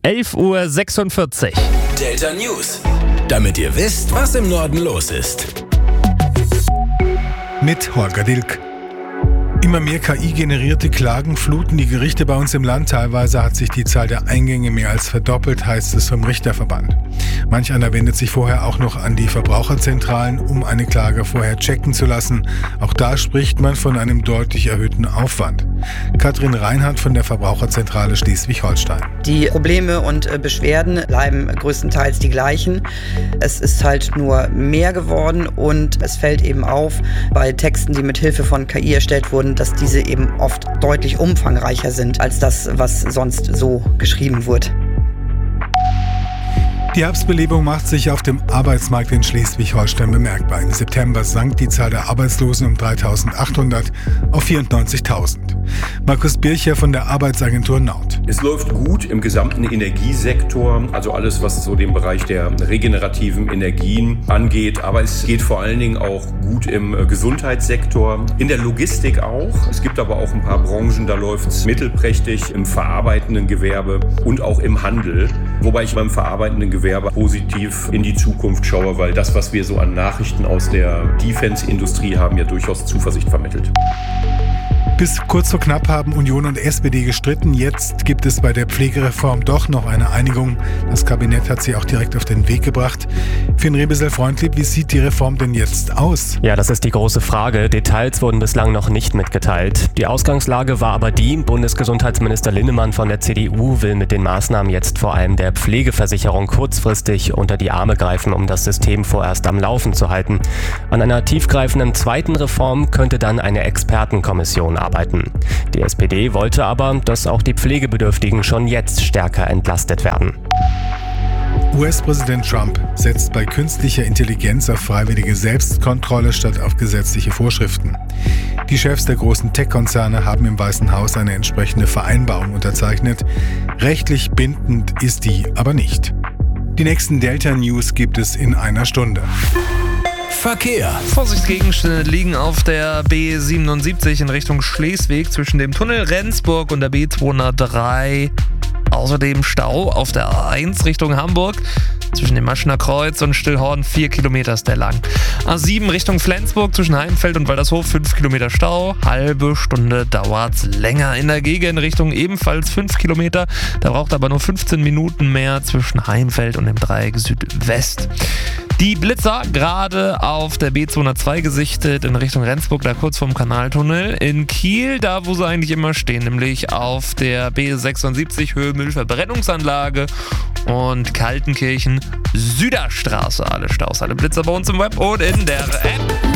11:46 Uhr. Delta News. Damit ihr wisst, was im Norden los ist. Mit Holger Dilk. Immer mehr KI-generierte Klagen fluten die Gerichte bei uns im Land. Teilweise hat sich die Zahl der Eingänge mehr als verdoppelt, heißt es vom Richterverband. Manch einer wendet sich vorher auch noch an die Verbraucherzentralen, um eine Klage vorher checken zu lassen. Auch da spricht man von einem deutlich erhöhten Aufwand. Katrin Reinhardt von der Verbraucherzentrale Schleswig-Holstein. Die Probleme und Beschwerden bleiben größtenteils die gleichen. Es ist halt nur mehr geworden und es fällt eben auf, bei Texten, die mit Hilfe von KI erstellt wurden, dass diese eben oft deutlich umfangreicher sind als das, was sonst so geschrieben wird. Die Herbstbelebung macht sich auf dem Arbeitsmarkt in Schleswig-Holstein bemerkbar. Im September sank die Zahl der Arbeitslosen um 3.800 auf 94.000. Markus Bircher von der Arbeitsagentur Nord. Es läuft gut im gesamten Energiesektor, also alles, was so den Bereich der regenerativen Energien angeht. Aber es geht vor allen Dingen auch gut im Gesundheitssektor, in der Logistik auch. Es gibt aber auch ein paar Branchen, da läuft es mittelprächtig im verarbeitenden Gewerbe und auch im Handel. Wobei ich beim verarbeitenden Gewerbe positiv in die Zukunft schaue, weil das, was wir so an Nachrichten aus der Defense-Industrie haben, ja durchaus Zuversicht vermittelt. Bis kurz vor knapp haben Union und SPD gestritten. Jetzt gibt es bei der Pflegereform doch noch eine Einigung. Das Kabinett hat sie auch direkt auf den Weg gebracht. Finn Rebesel-Freundlieb, wie sieht die Reform denn jetzt aus? Ja, das ist die große Frage. Details wurden bislang noch nicht mitgeteilt. Die Ausgangslage war aber die, Bundesgesundheitsminister Linnemann von der CDU will mit den Maßnahmen jetzt vor allem der Pflegeversicherung kurzfristig unter die Arme greifen, um das System vorerst am Laufen zu halten. An einer tiefgreifenden zweiten Reform könnte dann eine Expertenkommission arbeiten. Die SPD wollte aber, dass auch die Pflegebedürftigen schon jetzt stärker entlastet werden. US-Präsident Trump setzt bei künstlicher Intelligenz auf freiwillige Selbstkontrolle statt auf gesetzliche Vorschriften. Die Chefs der großen Tech-Konzerne haben im Weißen Haus eine entsprechende Vereinbarung unterzeichnet. Rechtlich bindend ist die aber nicht. Die nächsten Delta News gibt es in einer Stunde. Verkehr. Vorsichtsgegenstände liegen auf der B77 in Richtung Schleswig zwischen dem Tunnel Rendsburg und der B203. Außerdem Stau auf der A1 Richtung Hamburg. Zwischen dem Maschener Kreuz und Stillhorn 4 Kilometer ist der lang. A7 Richtung Flensburg zwischen Heimfeld und Waltershof 5 Kilometer Stau. Halbe Stunde dauert's länger. In der Gegenrichtung ebenfalls 5 Kilometer. Da braucht aber nur 15 Minuten mehr zwischen Heimfeld und dem Dreieck Südwest. Die Blitzer gerade auf der B202 gesichtet in Richtung Rendsburg, da kurz vorm Kanaltunnel. In Kiel, da wo sie eigentlich immer stehen, nämlich auf der B76 Höhe Müllverbrennungsanlage und Kaltenkirchen Süderstraße. Alle Staus, alle Blitzer bei uns im Web und in der App.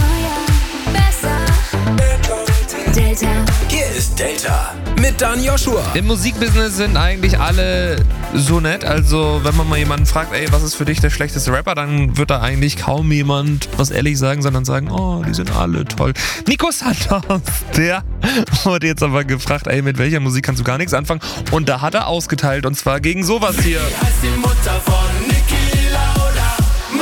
Delta. Hier ist Delta mit Dan Joshua. Im Musikbusiness sind eigentlich alle so nett. Also wenn man mal jemanden fragt, ey, was ist für dich der schlechteste Rapper, dann wird da eigentlich kaum jemand was ehrlich sagen, sondern sagen, oh, die sind alle toll. Nico Santos, der wurde jetzt aber gefragt, ey, mit welcher Musik kannst du gar nichts anfangen? Und da hat er ausgeteilt und zwar gegen sowas hier. Wie heißt die Mutter von Niki Lauda?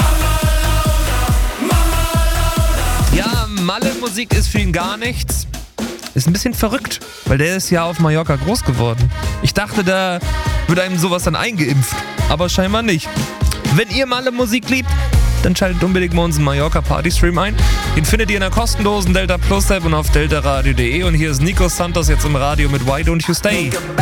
Mama Lauda. Ja, Malle-Musik ist für ihn gar nichts. Ist ein bisschen verrückt, weil der ist ja auf Mallorca groß geworden. Ich dachte, da wird einem sowas dann eingeimpft, aber scheinbar nicht. Wenn ihr Malle-Musik liebt, dann schaltet unbedingt mal unseren Mallorca-Party-Stream ein. Den findet ihr in der kostenlosen Delta Plus App und auf deltaradio.de. Und hier ist Nico Santos jetzt im Radio mit Why Don't You Stay?